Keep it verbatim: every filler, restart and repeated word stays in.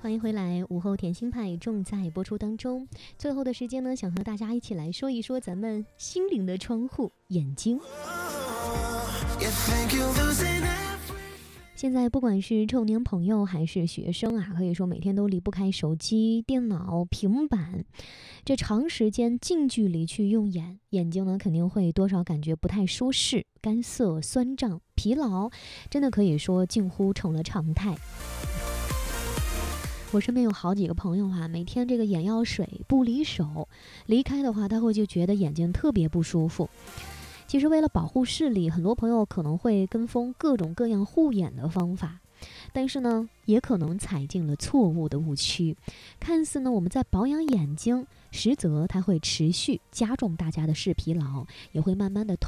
欢迎回来，午后甜心派正在播出当中。最后的时间呢，想和大家一起来说一说咱们心灵的窗户——眼睛。现在不管是臭年朋友还是学生啊，可以说每天都离不开手机、电脑、平板，这长时间近距离去用眼，眼睛呢肯定会多少感觉不太舒适、干涩、酸胀、疲劳，真的可以说近乎成了常态。我身边有好几个朋友啊，每天这个眼药水不离手，离开的话他会就觉得眼睛特别不舒服。其实为了保护视力，很多朋友可能会跟风各种各样护眼的方法，但是呢也可能踩进了错误的误区。看似呢我们在保养眼睛，实则它会持续加重大家的视疲劳，也会慢慢的